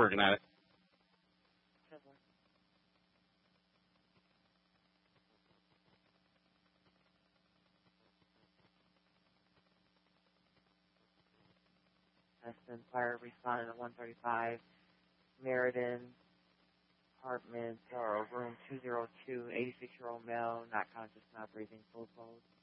working at it. Destin, fire responded at 135 Meriden apartment or room 202, 86-year-old male, not conscious, not breathing, full pose.